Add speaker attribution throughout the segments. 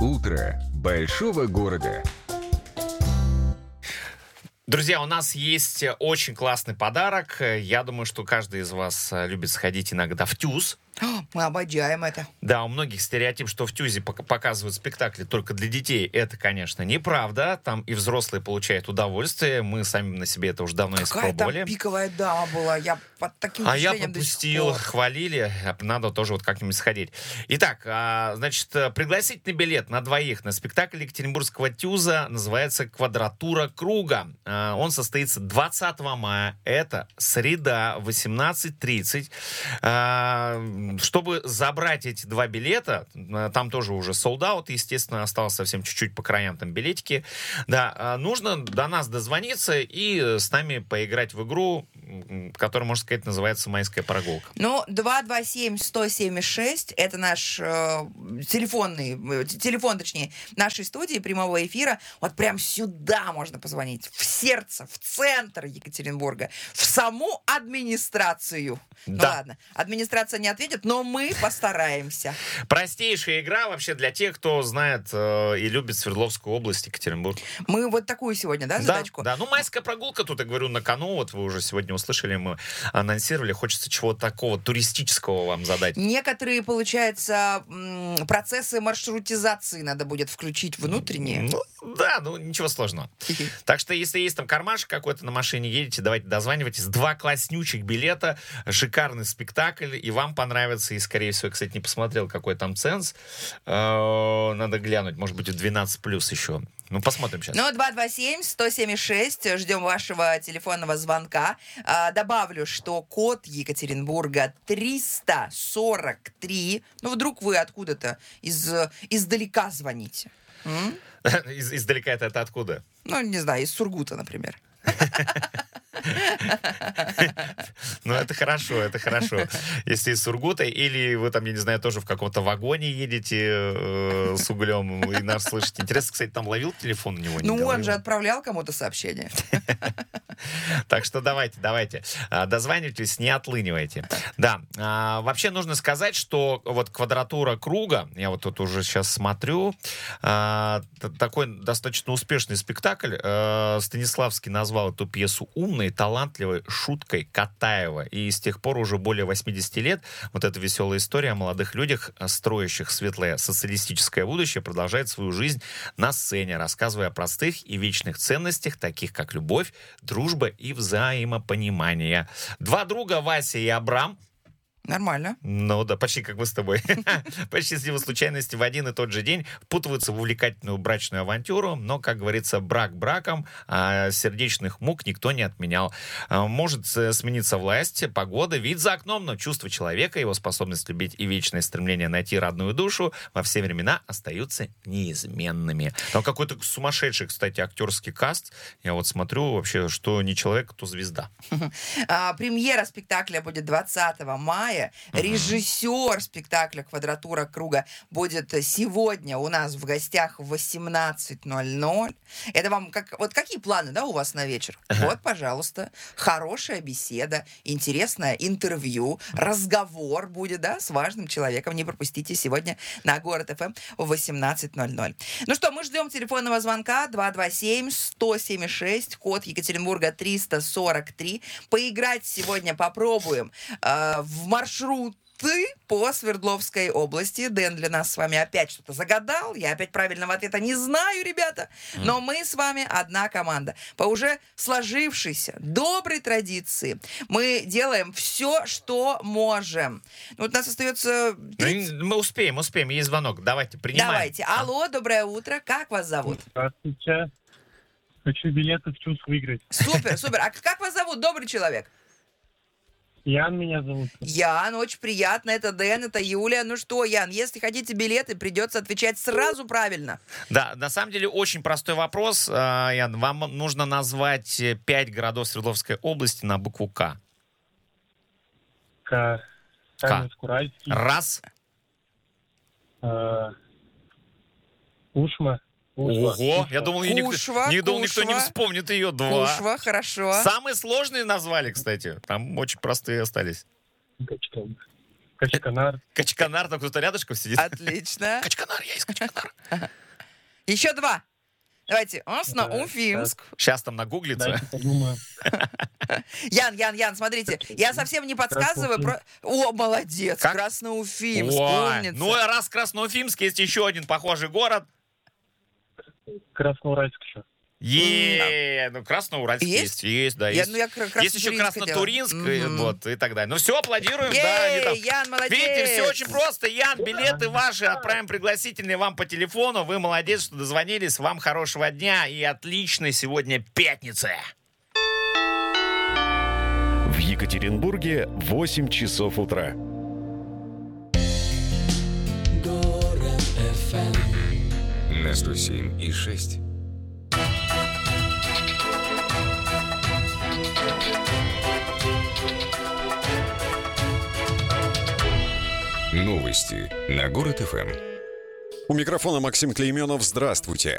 Speaker 1: Утро большого города.
Speaker 2: Друзья, у нас есть очень классный подарок. Я думаю, что каждый из вас любит сходить иногда в ТЮЗ.
Speaker 3: Мы обожаем это.
Speaker 2: Да, у многих стереотип, что в ТЮЗе показывают спектакли только для детей. Это, конечно, неправда. Там и взрослые получают удовольствие. Мы сами на себе это уже давно испробовали.
Speaker 3: Какая там пиковая дама была. Я под таким
Speaker 2: А я
Speaker 3: впечатлением до сих
Speaker 2: пропустил,
Speaker 3: пор.
Speaker 2: хвалили. Надо тоже вот как-нибудь сходить. Итак, значит, пригласительный билет на двоих на спектакль Екатеринбургского ТЮЗа называется «Квадратура круга». Он состоится 20 мая. Это среда, 18:30. Чтобы забрать эти два билета, там тоже уже sold out, естественно, осталось совсем чуть-чуть по краям там билетики. Да, нужно до нас дозвониться и с нами поиграть в игру, которая, можно сказать, называется «Майская прогулка».
Speaker 3: Ну, 227-176, это наш телефон, точнее, нашей студии прямого эфира. Вот прям сюда можно позвонить, в сердце, в центр Екатеринбурга, в саму администрацию.
Speaker 2: Да.
Speaker 3: Ну ладно, администрация не ответит, но мы постараемся.
Speaker 2: Простейшая игра вообще для тех, кто знает и любит Свердловскую область, Екатеринбург.
Speaker 3: Мы вот такую сегодня, да,
Speaker 2: Да,
Speaker 3: задачку?
Speaker 2: да, ну майская прогулка, тут я говорю, на кону, вот вы уже сегодня услышали, мы анонсировали, хочется чего-то такого туристического вам задать.
Speaker 3: Некоторые, получается, процессы маршрутизации надо будет включить внутренние.
Speaker 2: Ну, да, ну ничего сложного. Так что, если есть там кармашек какой-то на машине, едете, давайте дозванивайтесь. 2 класснючек билета, шикарный спектакль, и вам понравится, и, скорее всего, я, кстати, не посмотрел, какой там ценз. Надо глянуть, может быть, в 12+ еще. Ну, посмотрим сейчас.
Speaker 3: Ну, 227-176, ждем вашего телефонного звонка. Добавлю, что код Екатеринбурга 343. Ну, вдруг вы откуда-то издалека звоните.
Speaker 2: Издалека это откуда?
Speaker 3: Ну, не знаю, из Сургута, например.
Speaker 2: Ну, это хорошо, это хорошо. Если из Сургута, или вы там, я не знаю, тоже в каком-то вагоне едете с углем и нас слышите. Интересно, кстати, там ловил телефон у него?
Speaker 3: Ну, он же отправлял кому-то сообщение.
Speaker 2: Так что давайте. Дозванивайтесь, не отлынивайте. Да, вообще нужно сказать, что вот «Квадратура круга», я вот тут уже сейчас смотрю, такой достаточно успешный спектакль. Станиславский назвал эту пьесу умной, талантливой шуткой Катаева. И с тех пор уже более 80 лет вот эта веселая история о молодых людях, строящих светлое социалистическое будущее, продолжает свою жизнь на сцене, рассказывая о простых и вечных ценностях, таких как любовь, дружба и взаимопонимание. Два друга, Вася и Абрам.
Speaker 3: Нормально.
Speaker 2: Ну да, почти как мы с тобой. По счастливой случайности в один и тот же день впутываются в увлекательную брачную авантюру, но, как говорится, брак браком, а сердечных мук никто не отменял. Может смениться власть, погода, вид за окном, но чувство человека, его способность любить и вечное стремление найти родную душу во все времена остаются неизменными. Там какой-то сумасшедший, кстати, актерский каст. Я вот смотрю вообще, что не человек, то звезда.
Speaker 3: Премьера спектакля будет 20 мая. Режиссер спектакля «Квадратура круга» будет сегодня у нас в гостях в 18:00. Это вам вот какие планы, да, у вас на вечер? Вот, пожалуйста, хорошая беседа, интересное интервью, разговор будет, да, с важным человеком. Не пропустите сегодня на Город ФМ в 18:00. Ну что, мы ждем телефонного звонка 227-176, код Екатеринбурга 343. Поиграть сегодня попробуем в маршруты по Свердловской области. Дэн для нас с вами опять что-то загадал. Я опять правильного ответа не знаю, ребята. Но мы с вами одна команда. По уже сложившейся доброй традиции мы делаем все, что можем. Ну, вот у нас остается 30...
Speaker 2: Мы успеем. Есть звонок. Давайте, принимаем.
Speaker 3: Давайте. Алло, доброе утро. Как вас зовут?
Speaker 4: Здравствуйте. Хочу билеты в ТЮЗ выиграть.
Speaker 3: Супер. А как вас зовут, добрый человек?
Speaker 4: Ян меня зовут.
Speaker 3: Ян, очень приятно. Это Дэн, это Юля. Ну что, Ян, если хотите билеты, придется отвечать сразу правильно.
Speaker 2: Да, на самом деле очень простой вопрос, Ян. Вам нужно назвать 5 городов Свердловской области на букву К.
Speaker 4: Каменск-Уральский.
Speaker 2: Раз.
Speaker 4: Ушма.
Speaker 2: Ого, я думал, никто не вспомнит ее. 2.
Speaker 3: Кушва, хорошо.
Speaker 2: Самые сложные назвали, кстати. Там очень простые остались.
Speaker 4: Качканар.
Speaker 2: Качканар, там кто-то рядышком сидит.
Speaker 3: Отлично.
Speaker 2: Качканар, я из Качканара.
Speaker 3: Еще 2. Давайте. Уфимск.
Speaker 2: Сейчас там нагуглится.
Speaker 4: Дайте подумаю.
Speaker 3: Ян, смотрите. Я совсем не подсказываю. О, молодец.
Speaker 2: Как?
Speaker 3: Красноуфимск.
Speaker 2: Ой,
Speaker 3: Умница.
Speaker 2: ну раз Красноуфимск, есть еще один похожий город.
Speaker 4: Красноуральск еще.
Speaker 2: Ну Красноуральск есть, да.
Speaker 3: Я
Speaker 2: Есть еще
Speaker 3: Краснотуринск
Speaker 2: Краснотуринск,
Speaker 3: хотела.
Speaker 2: вот, и так далее. Ну все, аплодируем, да, они там.
Speaker 3: Ян, молодец.
Speaker 2: Видите, все очень просто. Ян, билеты ваши, отправим пригласительные вам по телефону. Вы молодец, что дозвонились. Вам хорошего дня и отличной сегодня пятницы.
Speaker 5: В Екатеринбурге 8 часов утра.
Speaker 1: На 107,6. Новости на Город ФМ.
Speaker 6: У микрофона Максим Клейменов. Здравствуйте.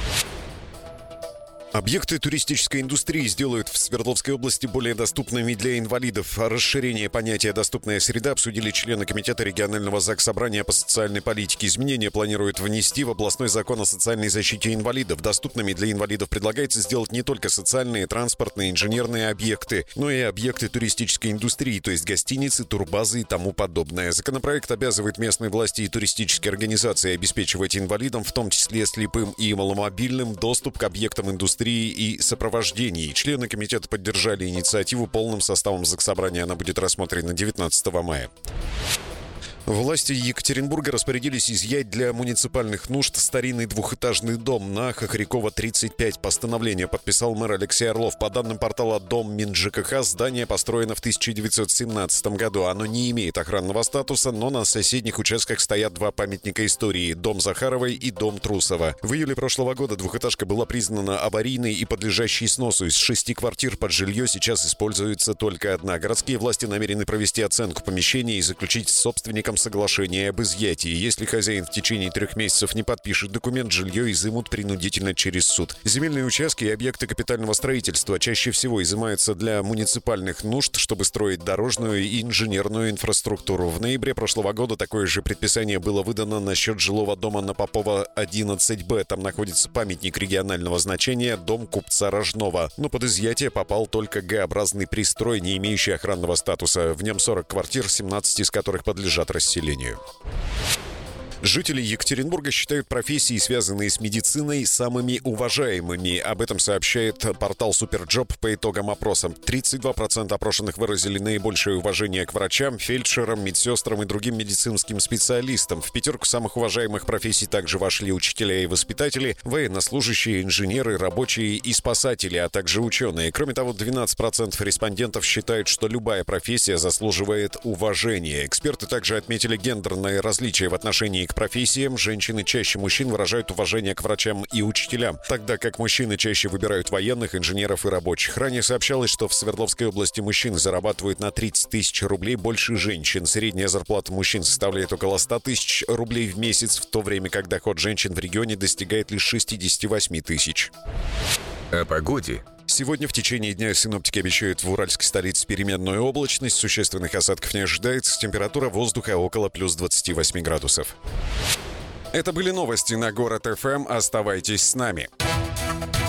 Speaker 6: Объекты туристической индустрии сделают в Свердловской области более доступными для инвалидов. Расширение понятия «доступная среда» обсудили члены Комитета регионального заксобрания по социальной политике. Изменения планируют внести в областной закон о социальной защите инвалидов. Доступными для инвалидов предлагается сделать не только социальные, транспортные, инженерные объекты, но и объекты туристической индустрии, то есть гостиницы, турбазы и тому подобное. Законопроект обязывает местные власти и туристические организации обеспечивать инвалидам, в том числе слепым и маломобильным, доступ к объектам индустрии и сопровождении. Члены комитета поддержали инициативу. Полным составом заксобрания она будет рассмотрена 19 мая. Власти Екатеринбурга распорядились изъять для муниципальных нужд старинный двухэтажный дом на Хохрякова, 35. Постановление подписал мэр Алексей Орлов. По данным портала «Дом МинЖКХ», здание построено в 1917 году. Оно не имеет охранного статуса, но на соседних участках стоят два памятника истории – дом Захаровой и дом Трусова. В июле прошлого года двухэтажка была признана аварийной и подлежащей сносу. Из 6 квартир под жилье сейчас используется только одна. Городские власти намерены провести оценку помещения и заключить с собственником соглашение об изъятии. Если хозяин в течение 3 месяцев не подпишет документ, жилье изымут принудительно через суд. Земельные участки и объекты капитального строительства чаще всего изымаются для муниципальных нужд, чтобы строить дорожную и инженерную инфраструктуру. В ноябре прошлого года такое же предписание было выдано насчет жилого дома на Попова, 11Б. Там находится памятник регионального значения, дом купца Рожнова. Но под изъятие попал только Г-образный пристрой, не имеющий охранного статуса. В нем 40 квартир, 17 из которых подлежат расселению. Жители Екатеринбурга считают профессии, связанные с медициной, самыми уважаемыми. Об этом сообщает портал Суперджоп по итогам опроса. 32% опрошенных выразили наибольшее уважение к врачам, фельдшерам, медсестрам и другим медицинским специалистам. В 5 самых уважаемых профессий также вошли учителя и воспитатели, военнослужащие, инженеры, рабочие и спасатели, а также ученые. Кроме того, 12% респондентов считают, что любая профессия заслуживает уважения. Эксперты также отметили гендерные различия в отношении к профессиям. Женщины чаще мужчин выражают уважение к врачам и учителям, тогда как мужчины чаще выбирают военных, инженеров и рабочих. Ранее сообщалось, что в Свердловской области мужчины зарабатывают на 30 тысяч рублей больше женщин. Средняя зарплата мужчин составляет около 100 тысяч рублей в месяц, в то время как доход женщин в регионе достигает лишь 68 тысяч.
Speaker 1: О погоде.
Speaker 6: Сегодня в течение дня синоптики обещают в уральской столице переменную облачность. Существенных осадков не ожидается. Температура воздуха около плюс 28 градусов. Это были новости на Город ФМ. Оставайтесь с нами.